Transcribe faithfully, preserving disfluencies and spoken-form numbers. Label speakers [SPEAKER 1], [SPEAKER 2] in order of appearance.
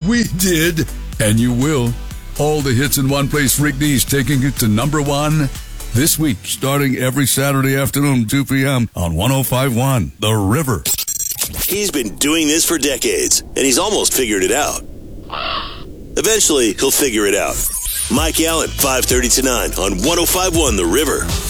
[SPEAKER 1] we did. And you will. All the hits in one place. Rick Dees taking it to number one this week, starting every Saturday afternoon, two p.m. on one oh five point one The River.
[SPEAKER 2] He's been doing this for decades, and he's almost figured it out. Eventually, he'll figure it out. Mike Allen, five thirty to nine on one oh five point one The River.